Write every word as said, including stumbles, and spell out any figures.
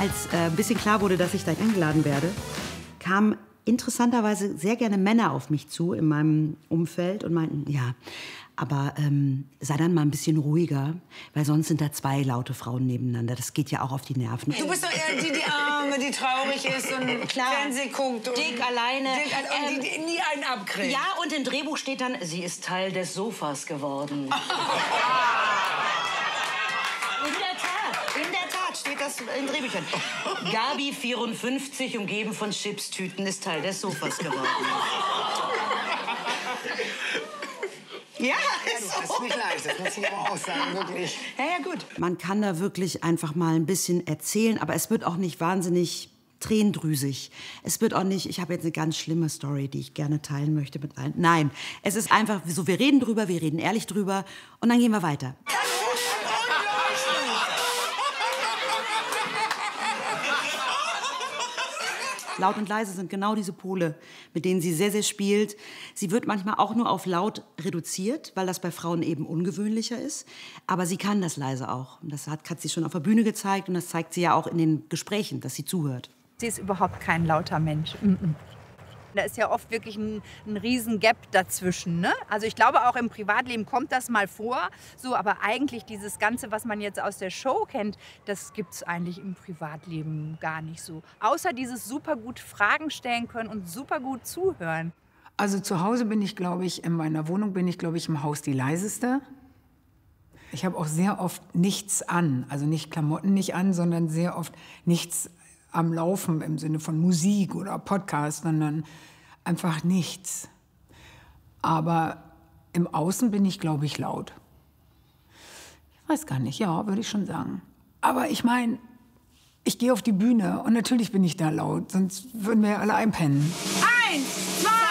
Als äh, ein bisschen klar wurde, dass ich da eingeladen werde, kamen interessanterweise sehr gerne Männer auf mich zu in meinem Umfeld und meinten, ja, aber ähm, sei dann mal ein bisschen ruhiger, weil sonst sind da zwei laute Frauen nebeneinander. Das geht ja auch auf die Nerven. Du bist doch eher die, die Arme, die traurig ist und Klar. Fernsehen guckt. Und Dick alleine. Dick, und ähm, die, die nie einen abkriegt. Ja, und im Drehbuch steht dann, sie ist Teil des Sofas geworden. In der Tat, in der Tat steht das in Drehbüchern. Gabi, vierundfünfzig, umgeben von Chipstüten, ist Teil des Sofas geworden. Ja, ist so. Das ist nicht leicht, das muss ich aber auch sagen, wirklich. Ja, ja, gut. Man kann da wirklich einfach mal ein bisschen erzählen, aber es wird auch nicht wahnsinnig tränendrüsig. Es wird auch nicht, ich habe jetzt eine ganz schlimme Story, die ich gerne teilen möchte mit allen. Nein, es ist einfach so, wir reden drüber, wir reden ehrlich drüber und dann gehen wir weiter. Laut und leise sind genau diese Pole, mit denen sie sehr, sehr spielt. Sie wird manchmal auch nur auf laut reduziert, weil das bei Frauen eben ungewöhnlicher ist. Aber sie kann das leise auch. Und das hat, hat sie schon auf der Bühne gezeigt und das zeigt sie ja auch in den Gesprächen, dass sie zuhört. Sie ist überhaupt kein lauter Mensch. Mm-mm. Da ist ja oft wirklich ein, ein riesen Gap dazwischen, ne? Also ich glaube, auch im Privatleben kommt das mal vor. So, aber eigentlich dieses Ganze, was man jetzt aus der Show kennt, das gibt es eigentlich im Privatleben gar nicht so. Außer dieses super gut Fragen stellen können und super gut zuhören. Also zu Hause bin ich, glaube ich, in meiner Wohnung bin ich, glaube ich, im Haus die leiseste. Ich habe auch sehr oft nichts an, also nicht Klamotten nicht an, sondern sehr oft nichts am Laufen im Sinne von Musik oder Podcast, sondern einfach nichts. Aber im Außen bin ich, glaube ich, laut. Ich weiß gar nicht, ja, würde ich schon sagen. Aber ich meine, ich gehe auf die Bühne und natürlich bin ich da laut, sonst würden wir ja alle einpennen. Eins, zwei,